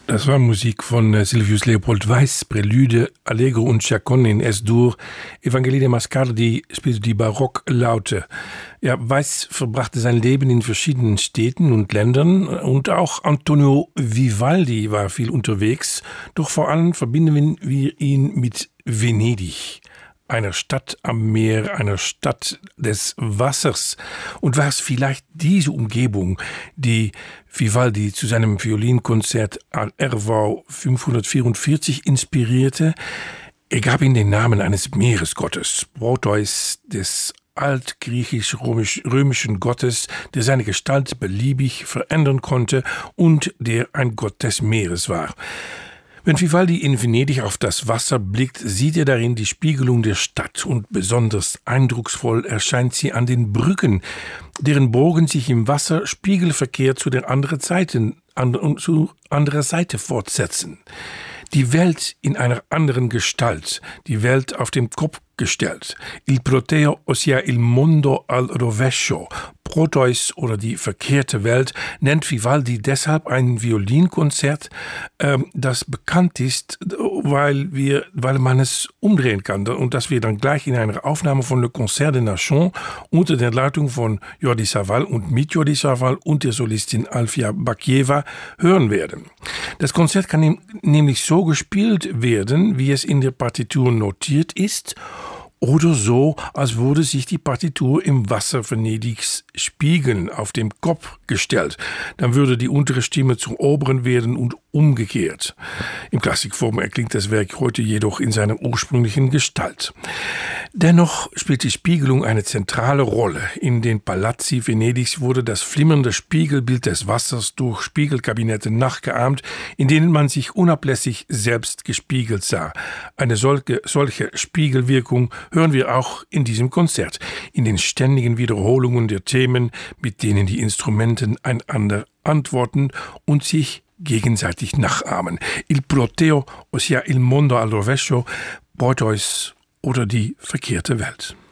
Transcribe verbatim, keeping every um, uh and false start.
Das war Musik von Silvius Leopold Weiss, Prälude, Allegro und Chaconne in S-Dur. Evangeline Mascardi spielte die Barocklaute. Ja, Weiss verbrachte sein Leben in verschiedenen Städten und Ländern und auch Antonio Vivaldi war viel unterwegs. Doch vor allem verbinden wir ihn mit Venedig. Einer Stadt am Meer, einer Stadt des Wassers. Und war es vielleicht diese Umgebung, die Vivaldi zu seinem Violinkonzert Al Ervau fünfhundertvierundvierzig inspirierte? Er gab ihm den Namen eines Meeresgottes, Proteus, des altgriechisch-römischen Gottes, der seine Gestalt beliebig verändern konnte und der ein Gott des Meeres war. Wenn Vivaldi in Venedig auf das Wasser blickt, sieht er darin die Spiegelung der Stadt und besonders eindrucksvoll erscheint sie an den Brücken, deren Bogen sich im Wasser spiegelverkehrt zu der anderen Seite, an, zu anderer Seite fortsetzen. Die Welt in einer anderen Gestalt, die Welt auf dem Kopf gestellt. Il proteo, ossia il mondo al rovescio. Proteus oder die verkehrte Welt nennt Vivaldi deshalb ein Violinkonzert, äh, das bekannt ist, weil, wir, weil man es umdrehen kann und das wir dann gleich in einer Aufnahme von Le Concert de Nation unter der Leitung von Jordi Savall und mit Jordi Savall und der Solistin Alfia Bakieva hören werden. Das Konzert kann nämlich so gespielt werden, wie es in der Partitur notiert ist, oder so, als würde sich die Partitur im Wasser Venedigs spiegeln, auf dem Kopf gestellt. Dann würde die untere Stimme zur oberen werden und umgekehrt. In Klassikform erklingt das Werk heute jedoch in seiner ursprünglichen Gestalt. Dennoch spielt die Spiegelung eine zentrale Rolle. In den Palazzi Venedigs wurde das flimmernde Spiegelbild des Wassers durch Spiegelkabinette nachgeahmt, in denen man sich unablässig selbst gespiegelt sah. Eine solche, solche Spiegelwirkung hören wir auch in diesem Konzert, in den ständigen Wiederholungen der Themen, mit denen die Instrumenten einander antworten und sich gegenseitig nachahmen. Il proteo, ossia il mondo al rovescio, Proteus oder die verkehrte Welt.